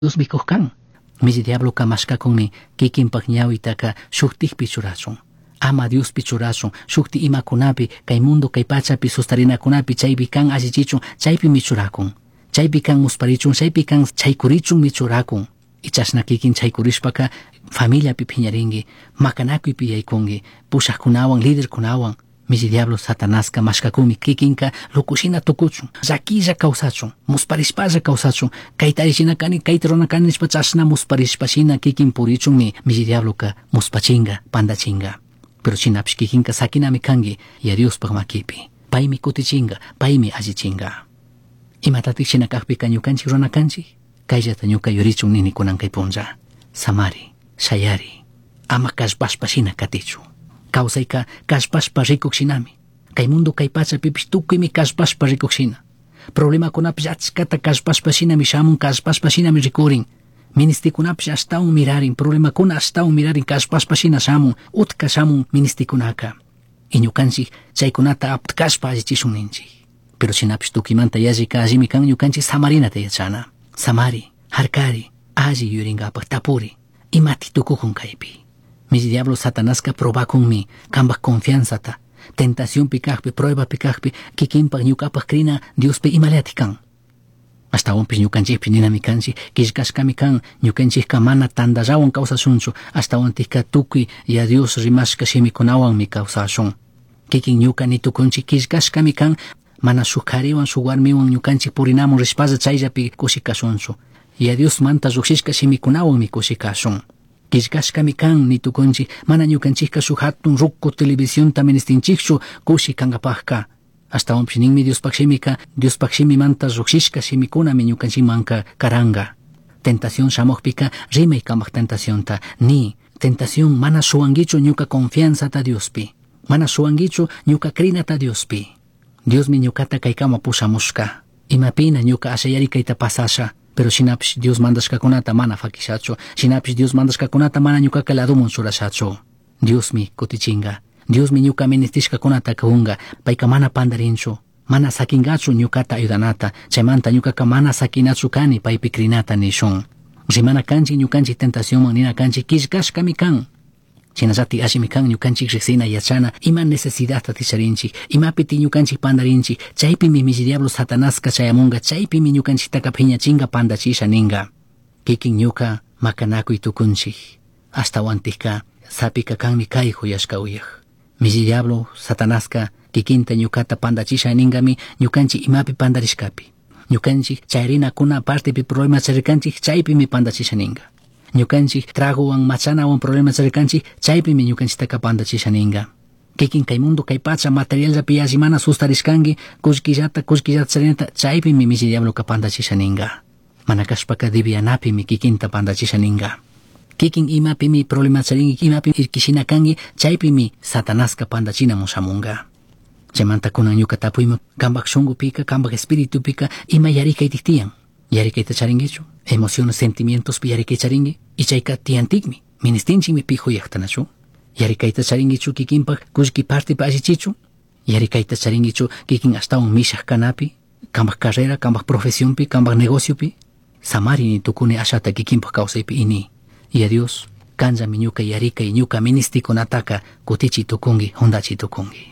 Dios mikukan. Misi diablo kamashka kunmi kikin pakñawitaka shuktik pichurasun. Ama Dios pichurasun shukti imakunapi kay mundo kay pachapi sustarinakunapi chaypi kan allichichun chaypi michurakun. Chaypi kan musparichun chaypi kan chaykurichun michurakun. Ichashna kikin chaykurishpaka familiapi phiñaringi, makanakuipi yaykungi, pushaqkunawan liderkunawan. Misi diablo Satanasqa mashkakumi kikinka lukushina tukuchun, llakilla kawsachun, musparishpalla kawsachun, kayta arishinakani kayta runakani nishpa chashna musparishpashina kikin purichunmi misi diabloka muspachinga, pandachinga. Pero chinapish kikinka sakinami kangi ya Diospaq makipi. Paymi kutichinga, paymi allichinga. Imatatik shinakaqpika ñukanchik runakanchik, kayllata ñuka yurichun nini kunan kay punlla. Samari, shayari, ama kashpashpashina katichu. Kawsayka kashpashpa rikukshinami. Kay mundo kay pachapipish tukuymi kashpashpa rikuksina. Problemakunapish achkata kashpashpashinami shamun, kashpashpashinami rikurin. Ministikunapish ashtawan mirarin, problemakuna ashtawan mirarin kashpashpashina shamun, utka shamun ministikunaka. Y ñukanchik chaykunata aptkashpa allichishun ninchik. Pero shinapish tukimanta yallika allimi kan ñukanchik samarinata yachana. Samari, harkari, alli yuringapaq tapuri, imati tukukun kaypi. Misi diablo Satanasqa probakunmi kambaq confianzata, tentación pikaqpi, prueba pikaqpi, kikinpaq ñukapaq krina Diospi imalati kan. Ashtawanpish ñukanchikpi ninami kanchik, killkashkami kan ñukanchikka mana tandallawan kawsashunchu, ashtawantikka tukuy ya Dios rimashka shimikunawanmi kawsashun. Kikin ñuka nitukunchik killkashkami kan, mana shuk kariwan shuk warmiwan ñukanchik purinamun rishpalla chayllapi kushikashunchu. Ya Dios manta lluqshishka shimikunawanmi kushikashun. Killkashkami kan nitukunchik, mana ñukanchikka shuk hatun ruku televisionta ministinchikchu kushi kankapaqka. Ashtawanpish ninmi Diospaq shimika, Diospaq shimimanta lluqshishka shimikunami ñukanchikmanka karanga. Tentación shamuqpika rimay kambaq tentacionta, ni tentación mana suwankichu ñuka confianzata Diospi, mana suwankichu ñuka krinata Diospi. Diosmi ñukata kaykama pushamushka, imapina ñuka ashayari kayta pasasha. Pero shinapish Dios mandashkakunata mana fakishachu, shinapish Dios mandashkakunata mana ñukaka ladumun surashachu. Diosmi kutichinga, Diosmi ñuka ministishkakunata kahunga, payka mana pandarinchu, mana sakingachu ñukata ayudanata, chaymanta ñukaka mana sakinachu kani paypi krinata nishun. Rimana kanchik ñukanchik tentacionman nina kanchik killkashkami kan. Shinallati ashimi kan ñukanchik riksina yachana ima necesidadta tisharinchik, imapiti ñukanchik pandarinchik, chaypimi misi diablo Satanasqa chayamunga, chaypimi ñukanchiktaka phiñachinga pandachisha ninga. Kikin ñuka makanakuy tukunchik, ashtawantikka sapika kanmi kay huyashka uyaq. Misi diablo Satanasqa kikinta ñukata pandachisha ningami ñukanchik imapi pandarishkapi. Ñukanchik chayrinakuna partepi problema charirkanchik, chaypimi pandachisha ninga. Ñukanchik tragowan machanawan problema charirkanchik, chaypimi ñukanchiktaka pandachisha ninga. Kikin kay mundo kay pacha materiallapi yallimana sustarishkanki, kullkillata charinata, chaypimi misi diabloka pandachisha ninga. Mana kashpaka divianapimi kikinta pandachisha ninga. Kikin imapimi problema charinki, imapimi irkishina kanki, chaypimi Satanasqa pandachinamun shamunga. Chaymanta kunan ñuka tapuyman kambaq shunqupika, kambaq espiritupika ima yarikaytik tiyan. Yarikayta charinkichu, emociones, sentimientos pi yarikay charinki, y chayka tiyantikmi, ministinchikmi pi huyaqtanachu. Yarikayta charinkichu kikinpaq kullki partipi allichichu, yarikayta charinkichu kikin ashtawan mishaq kanapi, kambaq carrera, kambaq profesionpi, kambaq negociopi. Samari ni tukuni ashata kikinpaq kawsaypi ini. Y a Dios, kanllami ñuka yarikay ñuka ministikunataka kutichi tukungi, hondachi tukungi.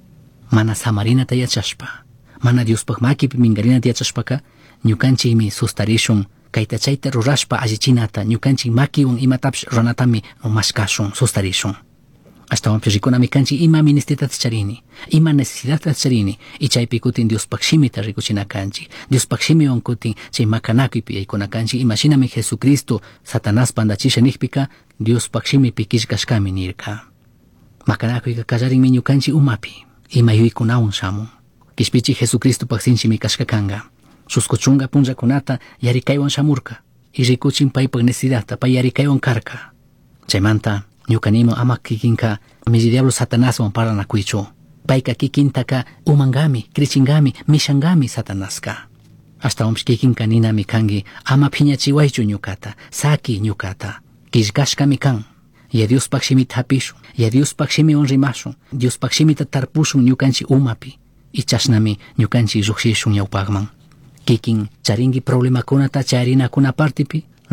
Mana samarinata yachashpa, mana Diospaq makipi mingarinata yachashpaka, ñukanchikmi sustarishun, kayta chayta rurashpa allichinata, ñukanchik makiwan imatapish runatami mashkashun, sustarishun. Ashtawanpish rikunami kanchik ima ministitata charini, ima necesidadta charini, y chaypi kutin Diospaq shimita rikuchina kanchik, Diospaq shimiwan kutin chay makanakuypi yaykuna kanchik, imashinami Jesucristo Satanás pandachisha nikpika, Diospaq shimipi killkashkami nirka. Makanakuyka kallarinmi ñukanchik umapi, ima yuykunawan shamun. Kishpichik Jesucristo paksinchimi kashkakanga. Suskuchunga punllakunata yarikaywan shamurka, y rikuchin paypaq necesidadta pay yarikaywan karka. Chaymanta ñukanimo ama kikinka misi diablo Satanaswan parlanakuychu. Payka kikintaka umangami, krichingami, mishangami Satanasqa. Ashtawanpish kikinka ninami kangi ama phiñachiwaychu ñukata, saki ñukata. Killkashkami kan. Ya Diospaq shimita hapishun, ya Diospaq shimiwan rimashun, Diospaq shimita tarpushun ñukanchik umapi, y chashnami ñukanchik lluqshishun ñawpaqman. Kikin charinki problemakunata charinakuna partipi,